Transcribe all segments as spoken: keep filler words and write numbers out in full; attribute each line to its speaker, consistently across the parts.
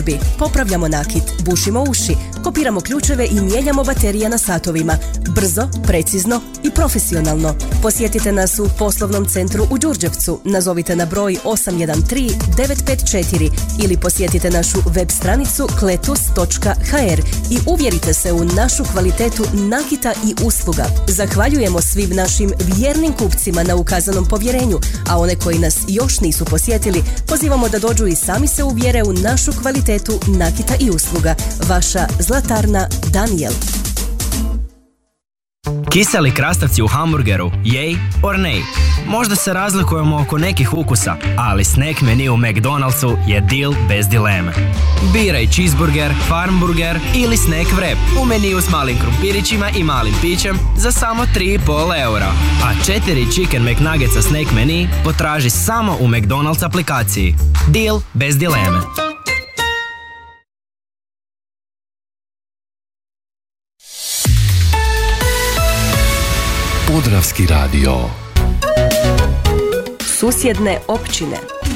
Speaker 1: Popravljamo nakit, bušimo uši, kopiramo ključeve i mijenjamo baterije na satovima. Brzo, precizno i profesionalno. Posjetite nas u poslovnom centru u Đurđevcu. Nazovite na broj osam jedan tri devet pet četiri ili posjetite našu web stranicu kletus točka ha er i uvjerite se u našu kvalitetu nakita i usluga. Zahvaljujemo svim našim vjernim kupcima na ukazanom povjerenju, a one koji nas još nisu posjetili, pozivamo da dođu i sami se uvjere u našu kvalitetu nakita i usluga. Vaša zlatarna Daniel.
Speaker 2: Kiseli krastavci u hamburgeru, jej or nej? Možda se razlikujemo oko nekih ukusa, ali snack menu u McDonald'su je deal bez dileme. Biraj cheeseburger, farmburger ili snack wrap u meniju s malim krumpirićima i malim pićem za samo tri i pol eura. A četiri chicken McNuggetsa snack menu potraži samo u McDonald's aplikaciji. Deal bez dileme.
Speaker 3: Podravski radio.
Speaker 1: Susjedne općine.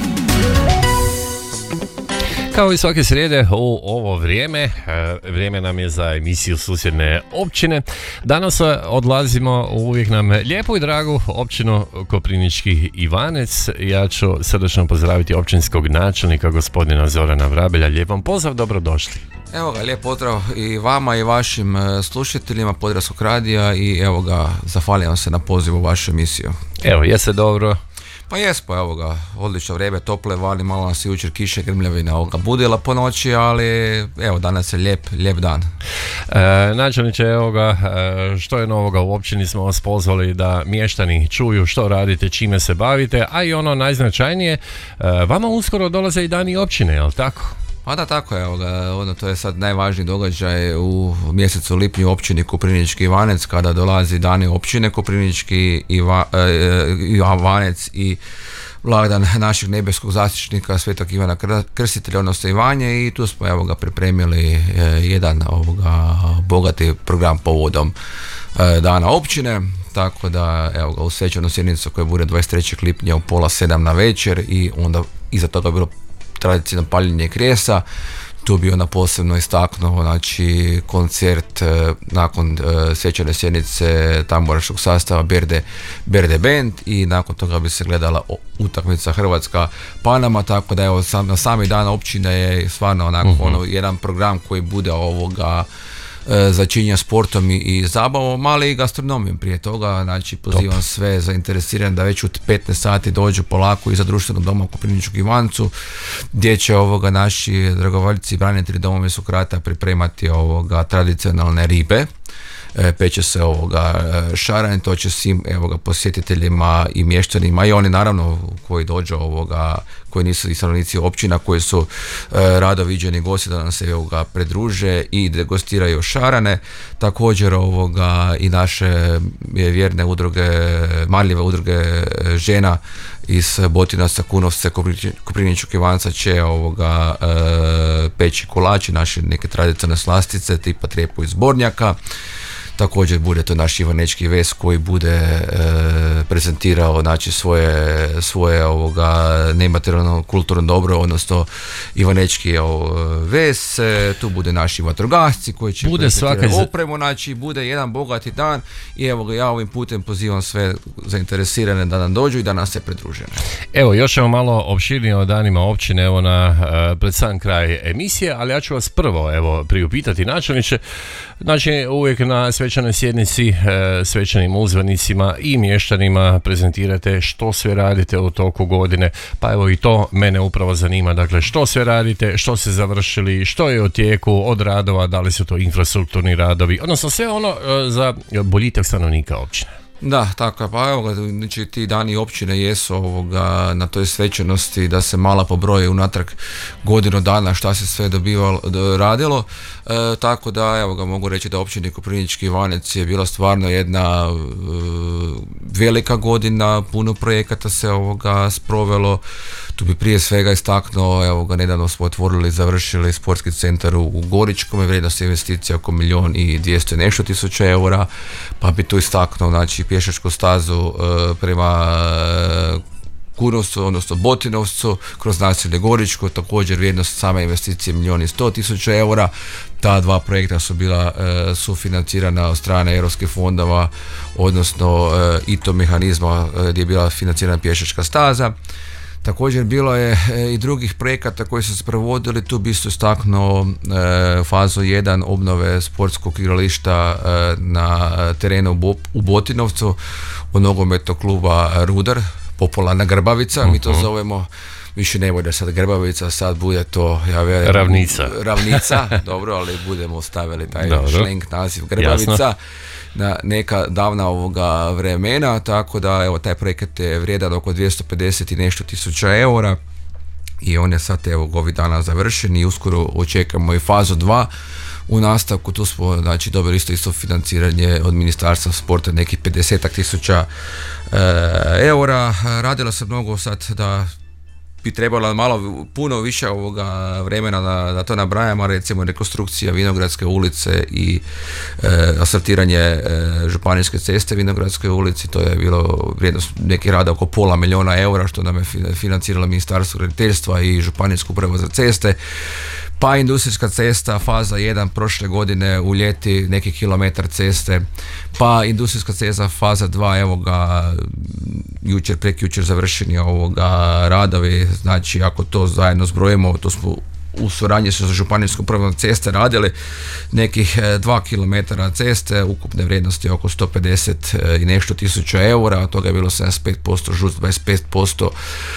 Speaker 4: Kao i svake srijede u ovo vrijeme, vrijeme nam je za emisiju Susjedne općine. Danas odlazimo u uvijek nam lijepu i dragu općinu Koprivnički Ivanec. Ja ću srdečno pozdraviti općinskog načelnika gospodina Zorana Vrabelja. Lijep vam pozdrav, dobrodošli.
Speaker 5: Evo ga, lijep pozdrav i vama i vašim slušateljima Podravskog radija i evo ga, zahvaljujem se na pozivu u vašu emisiju.
Speaker 4: Evo, jeste dobro?
Speaker 5: Pa jesmo, evo ga, odlično vrijeme, tople vali, malo nas je jučer kiše grmljavina ovoga budila po noći, ali evo danas je lijep, lijep dan.
Speaker 4: E, načelniče, evo ga, e, što je novoga u općini, smo vas pozvali da mještani čuju što radite, čime se bavite, a i ono najznačajnije, e, vama uskoro dolaze i dani općine, je li tako?
Speaker 5: Pa da, tako je, evo ga, ono, to je sad najvažniji događaj u mjesecu lipnju u općini Koprivnički Ivanec, kada dolazi dani općine Koprivnički Iva, e, Ivanec i blagdan našeg nebeskog zaštićnika Svetog Ivana Krstitelja, odnosno Ivanje, i tu smo evo ga pripremili e, jedan ovoga bogati program povodom e, dana općine. Tako da evo ga, u svečanu sjednicu koja bude dvadeset trećeg lipnja u pola sedam na večer i onda iza toga je bilo tradicionalno paljenje krijesa. Tu bi ona posebno istaknuo, znači, koncert e, nakon e, svečane sjednice tamburaškog sastava Berde, Berde Band, i nakon toga bi se gledala utakmica Hrvatska Panama, tako da evo sam, na sami dan općine je stvarno onako uh-huh. ono, jedan program koji bude ovoga začinja sportom i, i zabavom, ali i gastronomijom prije toga. Znači pozivam Top. sve zainteresirane da već u petnaest sati dođu polako iza društvenog doma u Koprivničkom Ivancu, gdje će ovoga naši dragovoljci i branitelji Domovinskog rata pripremati ovoga tradicionalne ribe. Peće se ovoga šaranje, to će svim evoga posjetiteljima i mještanima i oni naravno koji dođu ovoga, koji nisu i stanovnici općina, koji su e, rado viđeni gosti, da nam se ovoga pridruže i degustiraju šarane. Također ovoga i naše vjerne udruge, marljive udruge žena iz Botinaca, Kunovce, Koprivničkog Ivanca će ovoga e, peći kolači, naše neke tradicionalne slastice tipa trijepu iz Bornjaka. Također bude to naš ivanečki ves koji bude e, prezentirao, znači, svoje, svoje ovoga nematerijalno kulturno dobro, odnosno ivanečki ves. E, tu bude naši vatrogasci koji će
Speaker 4: bude
Speaker 5: prezentirati svaka... opremu, znači bude jedan bogati dan i evo ga, ja ovim putem pozivam sve zainteresirane da nam dođu i da nas se pridruže.
Speaker 4: Evo, još ćemo malo opširnije o danima općine, evo na uh, pred sam kraj emisije, ali ja ću vas prvo evo priupitati, načelniče, znači uvijek na svečanoj sjednici e, svečanim uzvanicima i mještanima prezentirate što sve radite u toku godine, pa evo i to mene upravo zanima, dakle što sve radite, što ste završili, što je u tijeku od radova, da li su to infrastrukturni radovi, odnosno sve ono e, za boljitak stanovnika općine.
Speaker 5: Da, tako, pa evo, znači ti dani općine jesu ovoga, na toj svečanosti da se mala pobroje unatrag godinu dana šta se sve dobivalo, radilo, e, tako da evo ga, mogu reći da općini Koprivnički Ivanec je bila stvarno jedna e, velika godina, puno projekata se ovoga sprovelo. Tu bi prije svega istaknuo, evo ga, nedavno smo otvorili i završili sportski centar u, u Goričkom, vrijednost investicija oko milijon i dvjesto nešto tisuća eura, pa bi tu istaknuo, znači, pješačku stazu e, prema Kunovcu, odnosno Botinovcu, kroz naselje Goričko, također vrijednost same investicije milijun i sto tisuća eura. Ta dva projekta su bila e, sufinancirana od strane europskih fondova, odnosno e, I T O mehanizma e, gdje je bila financirana pješačka staza. Također bilo je e, i drugih projekata koji su se provodili, tu bi se istaknuo e, fazu jedan obnove sportskog igrališta e, na terenu u, Bo, u Botinovcu od nogometnog kluba Rudar, popularna Grbavica, uh-huh. mi to zovemo, više ne bude sad Grbavica, sad bude to, ja vjerujem,
Speaker 4: Ravnica.
Speaker 5: Ravnica, dobro, ali budemo stavili taj
Speaker 4: dobro.
Speaker 5: šlenk naziv Grbavica. Jasno. Na neka davna ovoga vremena, tako da evo taj projekat je vrijedan oko dvjesto pedeset i nešto tisuća eura i on je sad evo ovih dana završen i uskoro očekujemo i fazu dva. U nastavku tu smo znači dobili isto isto financiranje od Ministarstva sporta nekih pedeset tisuća e, eura. Radilo se mnogo sad da bi trebalo malo puno više ovoga vremena da, da to nabrajamo, recimo rekonstrukcija Vinogradske ulice i e, asfaltiranje e, županijske ceste Vinogradskoj ulici, to je bilo vrijednost neki rada oko pola milijuna eura što nam je financiralo Ministarstvo graditeljstva i Županijsku upravu za ceste. Pa industrijska cesta, faza jedan prošle godine u ljeti, neki kilometar ceste, pa industrijska cesta, faza dva, evo ga, jučer, prekjučer završeni ovoga radovi, znači ako to zajedno zbrojimo, to smo u suradnji sa Županijskom upravom ceste radili nekih dva kilometra ceste, ukupne vrijednosti oko sto pedeset i nešto tisuća eura, od toga je bilo sedamdeset pet posto žut, dvadeset pet posto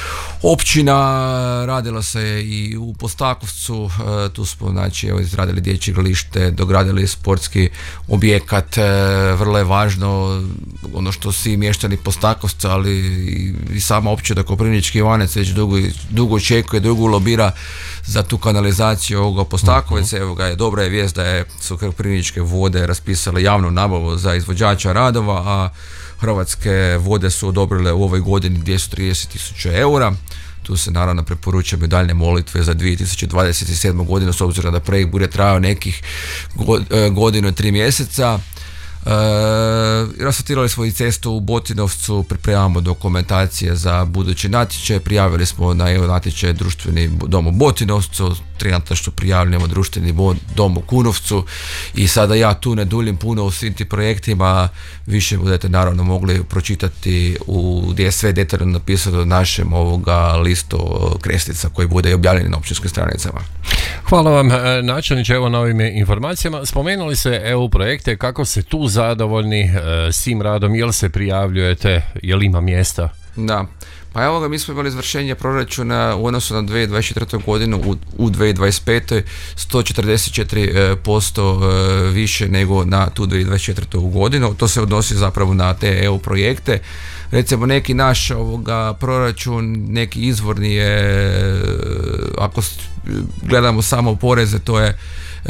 Speaker 5: općina, radilo se i u Postakovcu, tu smo znači evo izradili dječje igralište, dogradili sportski objekat, vrlo je važno ono što svi mještani Postakovca, ali i sama općina Koprivnički Ivanec već dugo, dugo očekuje, dugo lobira za tu kanalizaciju ovoga Postakovice. Evo ga je dobra je vijest da je su Koprivničke vode raspisale javnu nabavu za izvođača radova, a Hrvatske vode su odobrile u ovoj godini dvjesto trideset tisuća eura. Tu se naravno preporučujemo i daljne molitve za dvije tisuće dvadeset sedmu godinu, s obzirom da projekt bude trajao nekih godinu i tri mjeseca. E, rasfaltirali smo i cestu u Botinovcu, pripremamo dokumentacije za budući natječaj, prijavili smo na evo natječaj društveni dom u Botinovcu, trenutačno prijavljamo društveni dom u Kunovcu i sada ja tu ne duljim puno u svim tim projektima, više budete naravno mogli pročitati u, gdje je sve detaljno napisano na našem ovoga listu kreslica koji bude objavljen na općinskim stranicama.
Speaker 4: Hvala vam načelniče evo na ovim informacijama. Spomenuli se E U projekte, kako se tu zadovoljni e, s tim radom, jel se prijavljujete, jel ima mjesta? Da,
Speaker 5: pa evo ga, mi smo imali izvršenje proračuna u odnosu na dvije tisuće dvadeset četvrtu godinu u, u dvije tisuće dvadeset pete sto četrdeset četiri posto više nego na tu dvije tisuće dvadeset četvrtu godinu. To se odnosi zapravo na te E U projekte. Recimo neki naš ovoga proračun, neki izvorni je, ako gledamo samo poreze, to je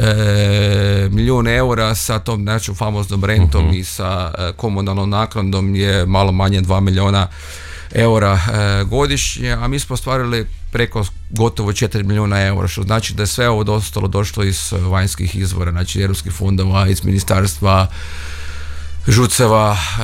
Speaker 5: e, milijun eura, sa tom našom famoznom rentom uh-huh. i sa e, komunalnom naknadom je malo manje dva milijuna eura e, godišnje, a mi smo ostvarili preko gotovo četiri milijuna eura, što znači da je sve ovo dostalo došlo iz vanjskih izvora, znači europskih fondova, iz ministarstva, žuceva, e,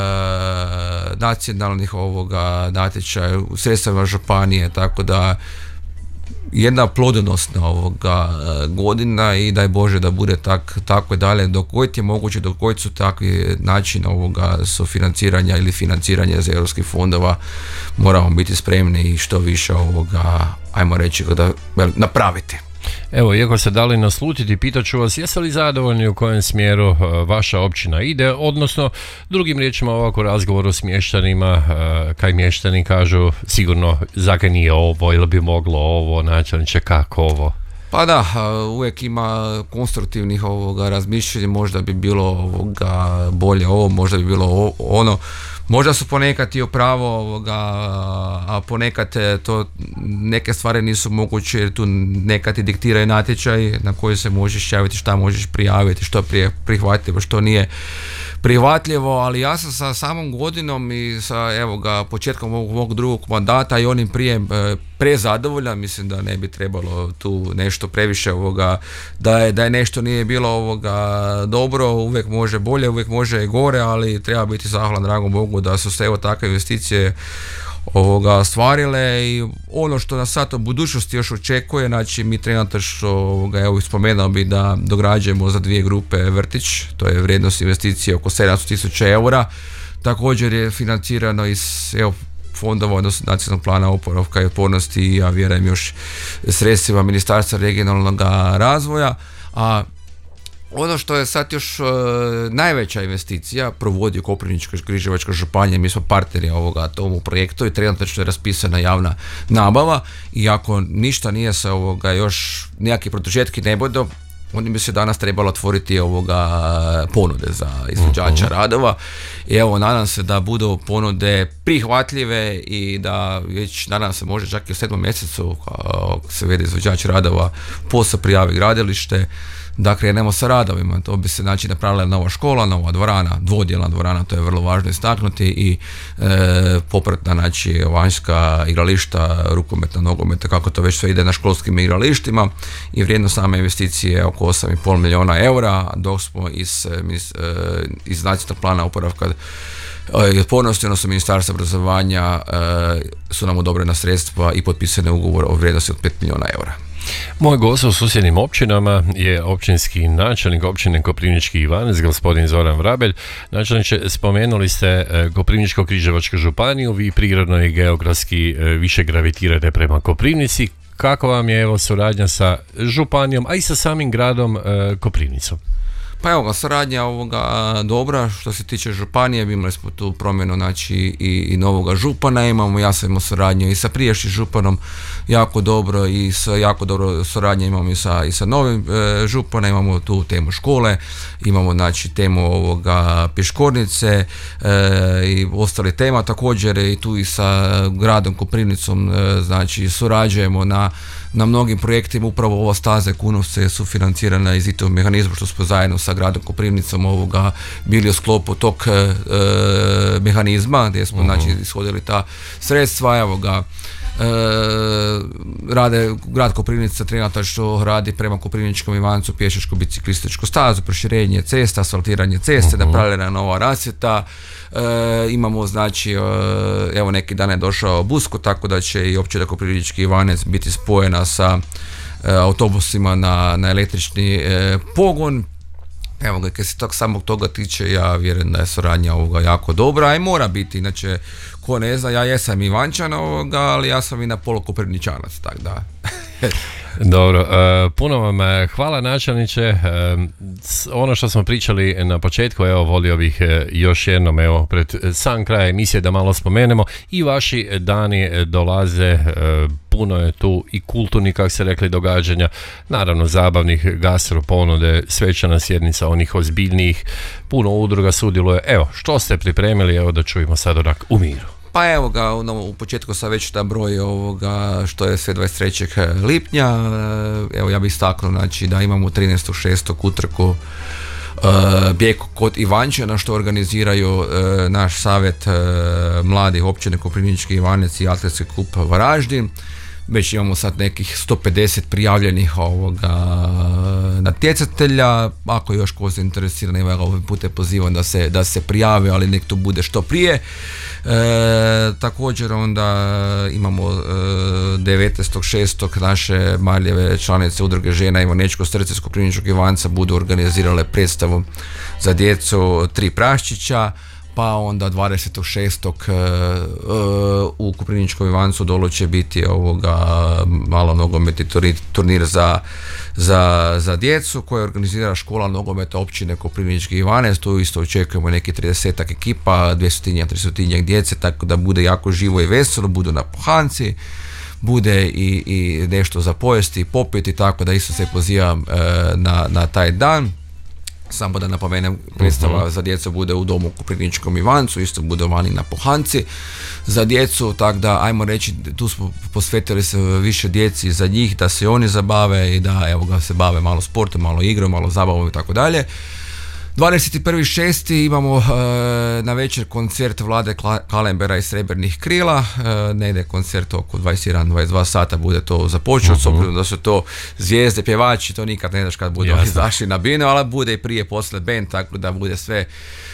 Speaker 5: nacionalnih ovoga natječaja, sredstvima županije, tako da jedna plodonosna ovoga godina i daj Bože da bude tak, tako i dalje, dok god je moguće, dok god su takvi način ovoga sufinanciranja ili financiranja iz europskih fondova, moramo biti spremni i što više ovoga, ajmo reći, da napraviti.
Speaker 4: Evo, iako ste dali naslutiti, pitat ću vas, jeste li zadovoljni u kojem smjeru uh, vaša općina ide, odnosno drugim riječima ovako razgovoru s mještanima, uh, kaj mještani kažu, sigurno zakaj nije ovo ili bi moglo ovo, načelniče, kako ovo?
Speaker 5: Pa da, uvijek ima konstruktivnih ovoga razmišljanja, možda bi bilo ovoga bolje ovo, možda bi bilo ono, možda su ponekad i upravo ovoga, a ponekad to neke stvari nisu moguće jer tu nekad i diktiraju natječaj na koji se možeš javiti, šta možeš prijaviti, što prije prihvatljivo, što nije prihvatljivo, ali ja sam sa samom godinom i sa evo ga početkom ovog mog drugog mandata i onim prije e, prezadovoljan, mislim da ne bi trebalo tu nešto previše ovoga, da je, da je nešto nije bilo ovoga dobro, uvijek može bolje, uvijek može i gore, ali treba biti zahvalan dragom Bogu da su se evo takve investicije ovoga ostvarile i ono što nas sad u budućnosti još očekuje, znači mi trenutno ovoga, evo spomenuo bi da dograđujemo za dvije grupe vrtić, to je vrijednost investicije oko sedamsto tisuća eura, također je financirano iz evo, fondova, odnosno nacionalnog plana oporavka i otpornosti i ja vjerujem još sredstvima Ministarstva regionalnog razvoja, a ono što je sad još uh, najveća investicija provodi Koprivničko-križevačka županija, mi smo partneri ovoga tomu projektu i trenutno je raspisana javna nabava i ako ništa nije se ovoga još nekakvi produžetki ne budu, oni bi se danas trebalo otvoriti ovoga ponude za izvođača uh-huh. radova i evo nadam se da budu ponude prihvatljive i da već nadam se može čak i u sedmom mjesecu ako se vede izvođač radova posao prijavi gradilište da krenemo sa radovima. To bi se znači napravila nova škola, nova dvorana, dvodjelna dvorana, to je vrlo važno istaknuti i e, popratna znači vanjska igrališta, rukometa, nogometa, kako to već sve ide na školskim igralištima i vrijednost same investicije je oko osam i pol milijuna eura, dok smo iz, iz, iz nacionalnog plana oporavka i otpornosti, odnosno Ministarstva obrazovanja e, su nam odobrena sredstva i potpisane ugovor o vrijednosti od pet milijuna eura.
Speaker 4: Moj gost u susjednim općinama je općinski načelnik općine Koprivnički Ivanec, gospodin Zoran Vrabelj. Načelniče, spomenuli ste Koprivničko-križevačku županiju, vi prirodno i geografski više gravitirate prema Koprivnici. Kako vam je evo suradnja sa županijom, a i sa samim gradom Koprivnicom?
Speaker 5: Pa evo ga, suradnja ovoga dobra, što se tiče županije, imali smo tu promjenu znači i, i novoga župana, imamo, ja sam imao suradnju i sa prijašnjim županom jako dobro i sa jako dobro suradnje imamo i sa, i sa novim e, župana, imamo tu temu škole, imamo znači temu ovoga Piškornice e, i ostali tema, također i tu i sa gradom Koprivnicom e, znači surađujemo na na mnogim projektima, upravo ova staza Kunovce su financirana iz I T O mehanizma što smo zajedno sa gradom Koprivnicom ovoga bili u sklopu tog e, mehanizma gdje smo uh-huh. znači ishodili ta sredstva, evo ga E, rade, grad Koprivnica trenutačno radi prema Koprivničkom Ivancu pješačko biciklističku stazu, proširenje cesta, asfaltiranje ceste, uh-huh. napravljena nova rasvjeta, e, imamo znači e, evo neki dan je došao Busko, tako da će i općina Koprivnički Ivanec biti spojena sa e, autobusima na, na električni e, pogon. Evo ga, kad se tak samog toga tiče, ja vjerujem da je suradnja ovoga jako dobra i mora biti, inače, ko ne zna, ja jesam Ivančan ovoga, ali ja sam i na polu Koprivničanac, tako da.
Speaker 4: Dobro, uh, puno vam hvala načelniče, uh, ono što smo pričali na početku, evo volio bih uh, još jednom, evo pred sam kraj emisije da malo spomenemo i vaši dani dolaze, uh, puno je tu i kulturnih, kako se rekli, događanja, naravno zabavnih, gastro ponude, svečana sjednica onih ozbiljnijih, puno udruga sudjeluje, evo što ste pripremili, evo da čujemo sad onak u miru.
Speaker 5: Pa evo ga, no, u početku sam već da broj ovoga što je sve dvadeset trećeg lipnja, evo ja bih istaknuo znači da imamo trinaestog šestog utrku uh, bijeg kod Ivančana što organiziraju uh, naš savjet uh, mladih općine Koprivnički Ivanec i atletski klub Varaždin. Već imamo sad nekih sto pedeset prijavljenih ovoga natjecatelja, ako još ko zainteresiran, evo ja ga ovim putem pozivam da se, da se prijave, ali nek to bude što prije. E, također onda imamo e, devetnaestog šestog naše marljive članice udruge žena Ivanečko srce iz Koprivničkog Ivanca budu organizirale predstavu za djecu Tri praščića, pa onda dvadesetog šestog uh, uh, u Koprivničkom Ivancu dolo će biti ovoga malo nogometni turnir za, za, za djecu koje organizira škola nogometa općine Koprivnički Ivanec. Tu isto očekujemo neki tridesetak ekipa, dvjesto do tristo djece, tako da bude jako živo i veselo, budu na pohanci, bude i, i nešto za pojesti i popiti, tako da isto se pozivam uh, na, na taj dan. Samo da napomenem, predstava uh-huh. za djecu bude u domu u Koprivničkom Ivancu, isto bude vani na pohanci za djecu, tako da ajmo reći, tu smo posvetili se više djeci za njih, da se oni zabave i da evo ga se bave malo sportom, malo igrom, malo zabavom i tako dalje. dvadeset prvi šesti imamo e, na večer koncert Vlade Kalembera i Srebrnih krila, e, ne ide koncert oko dvadeset jedan do dvadeset dva sata bude to započeo, uh-huh. s obzirom da su to zvijezde, pjevači, to nikad ne znaš kad budu izašli na binu, ali bude i prije poslije band, tako da bude sve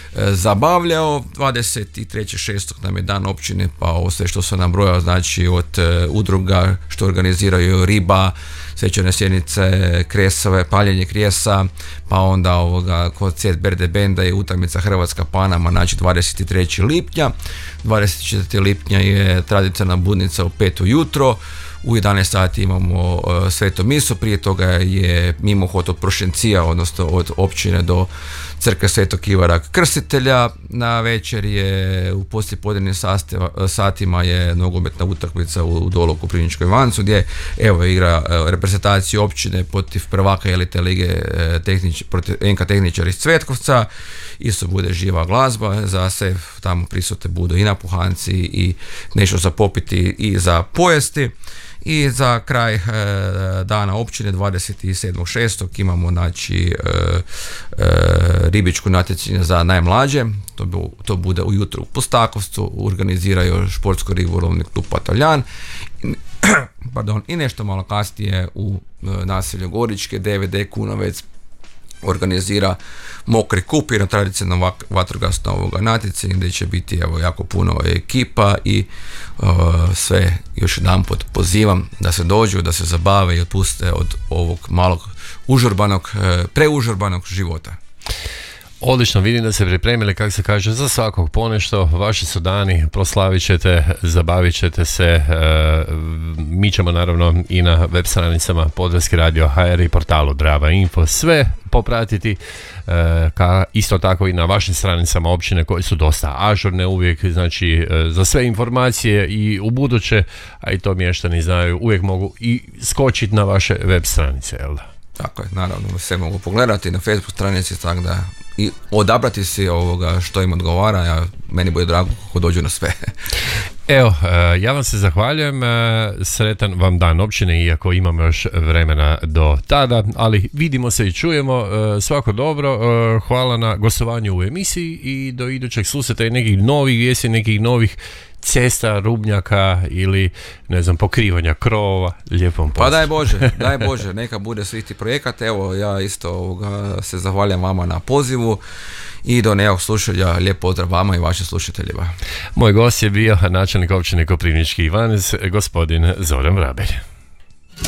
Speaker 5: zabavljao. dvadeset trećeg šestog nam je dan općine, pa ovo sve što sam nabrojao, znači od udruga što organiziraju riba, svečane sjednice, kresove, paljenje krijesa, pa onda ovoga koncert Berde Benda i utakmica Hrvatska Panama, znači dvadeset trećeg lipnja. dvadeset četvrtog lipnja je tradicionalna budnica u pet ujutro. U jedanaest sati imamo uh, sveto miso, prije toga je mimohod od Prošencija, odnosno od općine do crkve Svetog Ivara Krstitelja. Na večer je u poslijepodnevnim satima je nogometna utakmica u, u Dolu Koprivničkoj Ivancu, gdje evo igra uh, reprezentaciju općine protiv prvaka elite lige uh, tehnič, protiv en ka Tehničar iz Cvetkovca. Isto bude živa glazba, za se tamo prisutne budu i napuhanci i nešto za popiti i za pojesti. I za kraj e, dana općine dvadeset sedmog šestog imamo znači e, e, ribičko natjecanje za najmlađe, to, bu, to bude ujutro u Postakovcu, organiziraju športsko ribolovni klub Pataljan. Pardon, i nešto malo kasnije u e, naselju Goričke D V D Kunovec organizira mokri kup, jer tradicionalno vatrogasno ovoga natjecanja gdje će biti evo jako puno ekipa i uh, sve još jedanput pozivam da se dođu, da se zabave i otpuste od ovog malog užurbanog, uh, preužurbanog života.
Speaker 4: Odlično, vidim da se pripremili, kako se kaže, za svakog ponešto. Vaši su dani, proslavit ćete, zabavit ćete se. E, mi ćemo naravno i na web stranicama Podravski radio ha er i portalu Drava Info sve popratiti, e, ka, isto tako i na vašim stranicama općine koje su dosta ažurne uvijek, znači e, za sve informacije i u buduće, a i to mještani znaju, uvijek mogu i skočiti na vaše web stranice, jel da?
Speaker 5: Tako je, naravno, sve mogu pogledati na Facebook stranici, tako da i odabrati si ovoga što im odgovara, ja, meni bude drago kako dođu na sve.
Speaker 4: Evo, ja vam se zahvaljujem, sretan vam dan općine, iako imamo još vremena do tada, ali vidimo se i čujemo, svako dobro, hvala na gostovanju u emisiji i do idućeg susreta i nekih novih vijesti, nekih novih cesta, rubnjaka ili ne znam, pokrivanja krovova, lijepom poslu.
Speaker 5: Pa daj Bože, daj Bože, neka bude svih ti projekata. Evo, ja isto ovoga, se zahvaljam vama na pozivu i do nekog slušanja, lijep pozdrav vama i vašim slušateljima.
Speaker 4: Moj gost je bio načelnik općine Koprivnički Ivanec, gospodin Zoran Vrabelj.